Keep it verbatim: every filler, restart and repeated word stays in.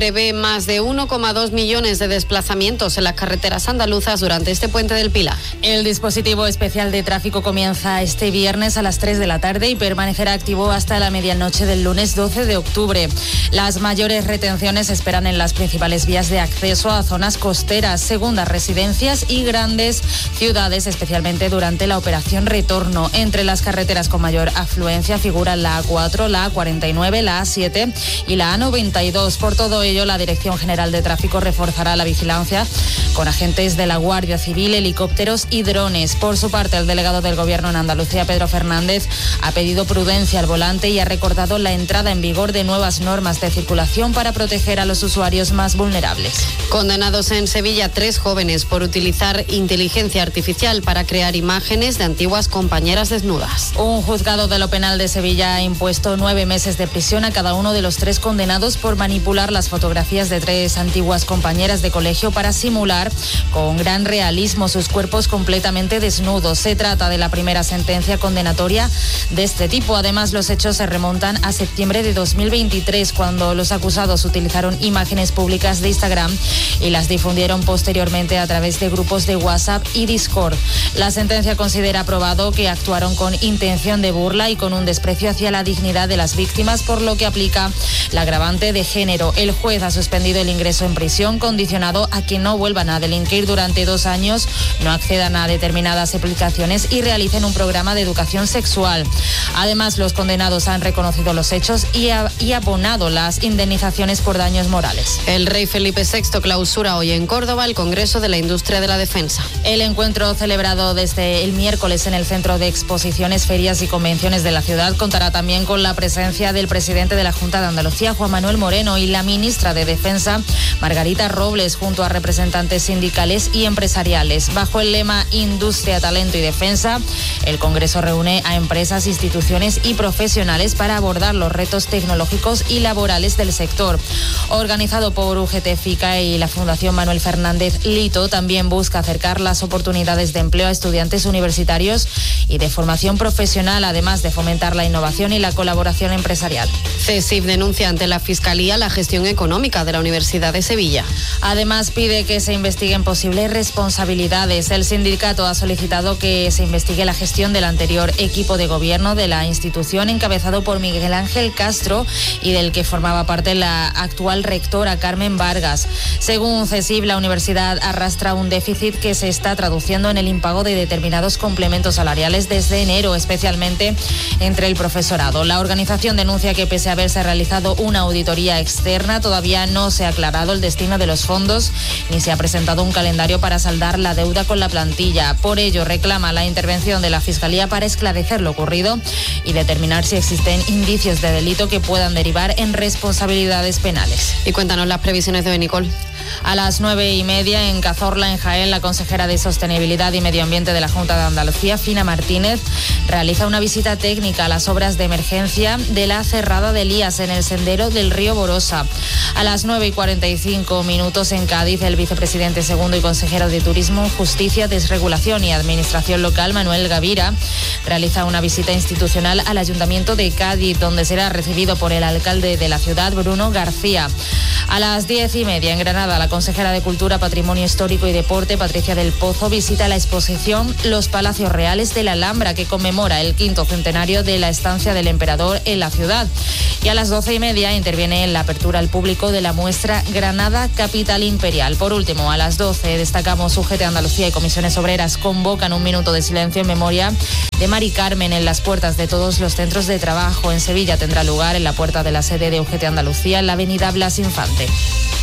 Prevé más de uno coma dos millones de desplazamientos en las carreteras andaluzas durante este puente del Pilar. El dispositivo especial de tráfico comienza este viernes a las tres de la tarde y permanecerá activo hasta la medianoche del lunes doce de octubre. Las mayores retenciones se esperan en las principales vías de acceso a zonas costeras, segundas residencias y grandes ciudades, especialmente durante la operación retorno. Entre las carreteras con mayor afluencia figuran la A cuatro, la A cuarenta y nueve, la A siete y la A noventa y dos. Por todo ello, la Dirección General de Tráfico reforzará la vigilancia con agentes de la Guardia Civil, helicópteros y drones. Por su parte, el delegado del Gobierno en Andalucía, Pedro Fernández, ha pedido prudencia al volante y ha recordado la entrada en vigor de nuevas normas de circulación para proteger a los usuarios más vulnerables. Condenados en Sevilla tres jóvenes por utilizar inteligencia artificial para crear imágenes de antiguas compañeras desnudas. Un juzgado de lo penal de Sevilla ha impuesto nueve meses de prisión a cada uno de los tres condenados por manipular las fotografías de tres antiguas compañeras de colegio para simular con gran realismo sus cuerpos completamente desnudos. Se trata de la primera sentencia condenatoria de este tipo. Además, los hechos se remontan a septiembre de dos mil veintitrés, cuando los acusados utilizaron imágenes públicas de Instagram y las difundieron posteriormente a través de grupos de WhatsApp y Discord. La sentencia considera probado que actuaron con intención de burla y con un desprecio hacia la dignidad de las víctimas, por lo que aplica la agravante de género. El juez ha suspendido el ingreso en prisión, condicionado a que no vuelvan a delinquir durante dos años, no accedan a determinadas aplicaciones y realicen un programa de educación sexual. Además, los condenados han reconocido los hechos y, ha, y abonado las indemnizaciones por daños morales. El rey Felipe sexto clausura hoy en Córdoba el Congreso de la Industria de la Defensa. El encuentro, celebrado desde el miércoles en el Centro de Exposiciones, Ferias y Convenciones de la ciudad, contará también con la presencia del presidente de la Junta de Andalucía, Juan Manuel Moreno, y la ministra de Defensa, Margarita Robles, junto a representantes sindicales y empresariales. Bajo el lema Industria, Talento y Defensa, el Congreso reúne a empresas, instituciones y profesionales para abordar los retos tecnológicos y laborales del sector. Organizado por U G T FICA y la Fundación Manuel Fernández Lito, también busca acercar las oportunidades de empleo a estudiantes universitarios y de formación profesional, además de fomentar la innovación y la colaboración empresarial. CESIF denuncia ante la Fiscalía la gestión económica de la Universidad de Sevilla. Además, pide que se investiguen posibles responsabilidades. El sindicato ha solicitado que se investigue la gestión del anterior equipo de gobierno de la institución, encabezado por Miguel Ángel Castro, y del que formaba parte la actual rectora Carmen Vargas. Según CESIF, la universidad arrastra un déficit que se está traduciendo en el impago de determinados complementos salariales desde enero, especialmente entre el profesorado. La organización denuncia que, pese a haberse realizado una auditoría externa, todavía no se ha aclarado el destino de los fondos ni se ha presentado un calendario para saldar la deuda con la plantilla. Por ello, reclama la intervención de la Fiscalía para esclarecer lo ocurrido y determinar si existen indicios de delito que puedan derivar en responsabilidades penales. Y cuéntanos las previsiones de Benicol. A las nueve y media en Cazorla, en Jaén, la consejera de Sostenibilidad y Medio Ambiente de la Junta de Andalucía, Fina Martínez, realiza una visita técnica a las obras de emergencia de la Cerrada de Elías en el sendero del río Borosa. A las nueve y cuarenta y cinco minutos en Cádiz, el vicepresidente segundo y consejero de Turismo, Justicia, Desregulación y Administración Local, Manuel Gavira, realiza una visita institucional al Ayuntamiento de Cádiz, donde será recibido por el alcalde de la ciudad, Bruno García. A las diez y media en Granada, la consejera de Cultura, Patrimonio Histórico y Deporte, Patricia del Pozo, visita la exposición Los Palacios Reales de la Alhambra, que conmemora el quinto centenario de la estancia del emperador en la ciudad. Y a las doce y media interviene en la apertura al público de la muestra Granada Capital Imperial. Por último, a las doce destacamos U G T Andalucía y Comisiones Obreras convocan un minuto de silencio en memoria de Mari Carmen en las puertas de todos los centros de trabajo. En Sevilla tendrá lugar en la puerta de la sede de U G T Andalucía, en la avenida Blas Infante.